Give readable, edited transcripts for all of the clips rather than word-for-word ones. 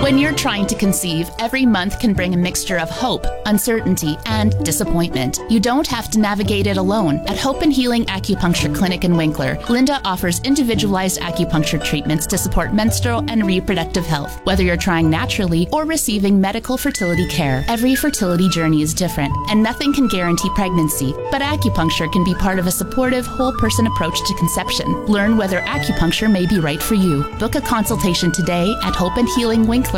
When you're trying to conceive, every month can bring a mixture of hope, uncertainty, and disappointment. You don't have to navigate it alone. At Hope and Healing Acupuncture Clinic in Winkler, Linda offers individualized acupuncture treatments to support menstrual and reproductive health. Whether you're trying naturally or receiving medical fertility care, every fertility journey is different, and nothing can guarantee pregnancy. But acupuncture can be part of a supportive, whole-person approach to conception. Learn whether acupuncture may be right for you. Book a consultation today at hopeandhealingwinkler.ca.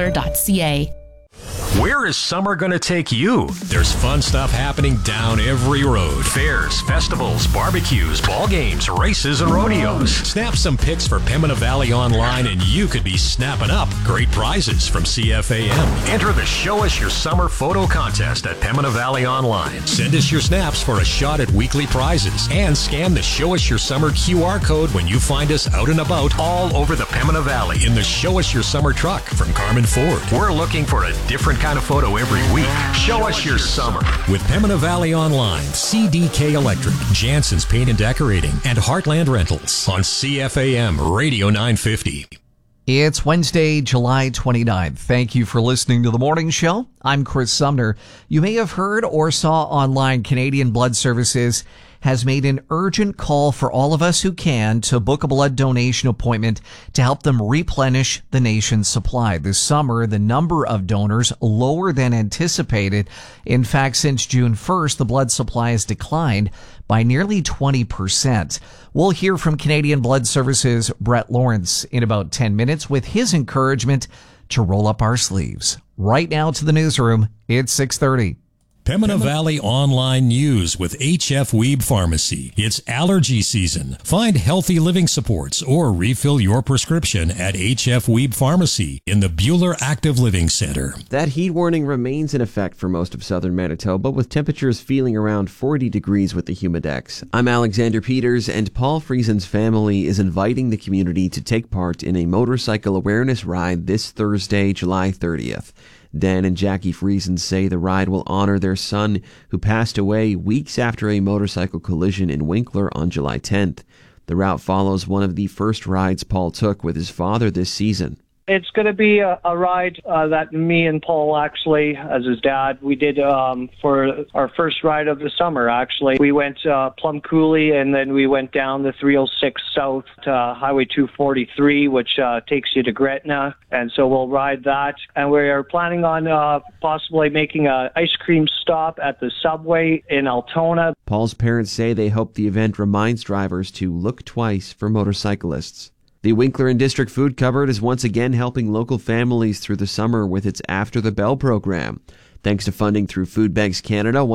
Where is summer going to take you? There's fun stuff happening down every road. Fairs, festivals, barbecues, ball games, races, and rodeos. Snap some pics for Pembina Valley Online and you could be snapping up great prizes from CFAM. Enter the Show Us Your Summer photo contest at Pembina Valley Online. Send us your snaps for a shot at weekly prizes and scan the Show Us Your Summer QR code when you find us out and about all over the Pembina Valley in the Show Us Your Summer truck from Carmen Ford. We're looking for a different kind of photo every week. Show us your summer. With Pembina Valley Online, CDK Electric, Jansen's Paint and Decorating, and Heartland Rentals on CFAM Radio 950. It's Wednesday, July 29th. Thank you for listening to The Morning Show. I'm Chris Sumner. You may have heard or saw online Canadian Blood Services has made an urgent call for all of us who can to book a blood donation appointment to help them replenish the nation's supply. This summer, the number of donors lower than anticipated. In fact, since June 1st, the blood supply has declined by nearly 20%. We'll hear from Canadian Blood Services' Brett Lawrence in about 10 minutes with his encouragement to roll up our sleeves. Right now to the newsroom, it's 6:30. Pembina Valley Online News with HF Weeb Pharmacy. It's allergy season. Find healthy living supports or refill your prescription at HF Weeb Pharmacy in the Buhler Active Living Center. That heat warning remains in effect for most of southern Manitoba, with temperatures feeling around 40 degrees with the humidex. I'm Alexander Peters, and Paul Friesen's family is inviting the community to take part in a motorcycle awareness ride this Thursday, July 30th. Dan and Jackie Friesen say the ride will honor their son, who passed away weeks after a motorcycle collision in Winkler on July 10th. The route follows one of the first rides Paul took with his father this season. It's going to be a ride that me and Paul, actually, as his dad, we did for our first ride of the summer, actually. We went Plum Coulee, and then we went down the 306 south to Highway 243, which takes you to Gretna. And so we'll ride that. And we are planning on possibly making an ice cream stop at the Subway in Altona. Paul's parents say they hope the event reminds drivers to look twice for motorcyclists. The Winkler and District Food Cupboard is once again helping local families through the summer with its After the Bell program. Thanks to funding through Food Banks Canada,